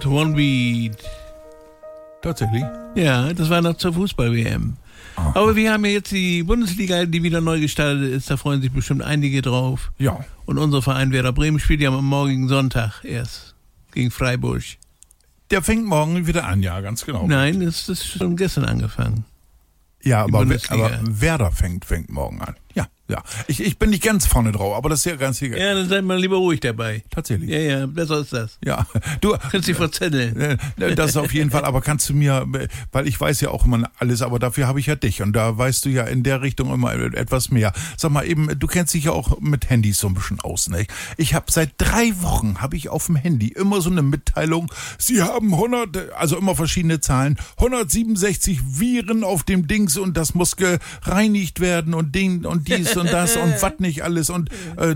mit One Beat. Tatsächlich? Ja, das war noch zur Fußball-WM. Aha. Aber wir haben ja jetzt die Bundesliga, die wieder neu gestartet ist. Da freuen sich bestimmt einige drauf. Ja. Und unser Verein Werder Bremen spielt ja am morgigen Sonntag erst gegen Freiburg. Der fängt morgen wieder an, ja, ganz genau. Nein, das ist schon gestern angefangen. Ja, aber Bundesliga. Werder fängt morgen an. Ja, ja. Ich bin nicht ganz vorne drauf, aber das ist ja ganz egal. Ja, dann seid mal lieber ruhig dabei. Tatsächlich. Ja, besser ist das. Ja, du Kannst dich verzetteln. Das auf jeden Fall, aber kannst du mir, weil ich weiß ja auch immer alles, aber dafür habe ich ja dich und da weißt du ja in der Richtung immer etwas mehr. Sag mal eben, du kennst dich ja auch mit Handys so ein bisschen aus, ne? Ich habe seit 3 Wochen, habe ich auf dem Handy immer so eine Mitteilung, Sie haben 100, also immer verschiedene Zahlen, 167 Viren auf dem Dings und das muss gereinigt werden und Ding und dies und das und was nicht alles und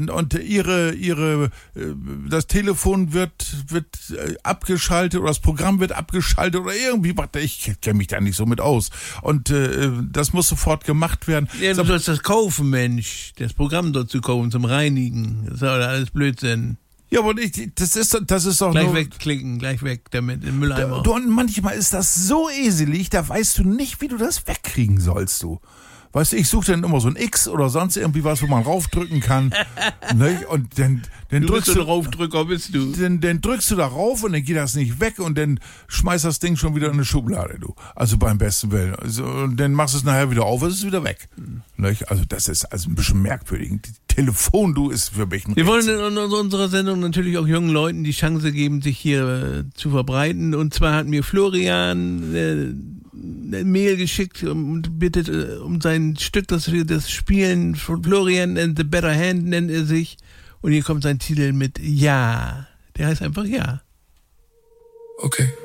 das Telefon wird abgeschaltet oder das Programm wird abgeschaltet oder irgendwie, ich kenne mich da nicht so mit aus und das muss sofort gemacht werden. Ja, du sollst das kaufen, Mensch. Das Programm dort zu kaufen zum Reinigen. Das ist doch alles Blödsinn. Ja, aber das ist doch gleich nur... wegklicken, gleich weg damit im Mülleimer. Und manchmal ist das so eselig, da weißt du nicht, wie du das wegkriegen sollst, du. Weißt du, ich suche dann immer so ein X oder sonst irgendwie was, wo man raufdrücken kann. Ne? Und dann drückst du... Raufdrücker bist du. Dann drückst du da rauf und dann geht das nicht weg und dann schmeißt das Ding schon wieder in eine Schublade, du. Also beim besten Willen. Also, und dann machst du es nachher wieder auf, es ist wieder weg. Ne? Also das ist also ein bisschen merkwürdig. Telefon, du, ist für mich ein Wir wollen Rätsel. in unserer Sendung natürlich auch jungen Leuten die Chance geben, sich hier zu verbreiten. Und zwar hat mir Florian eine Mail geschickt und bittet um sein Stück, dass wir das spielen. Florian and the Better Hand nennt er sich. Und hier kommt sein Titel mit Ja. Der heißt einfach Ja. Okay.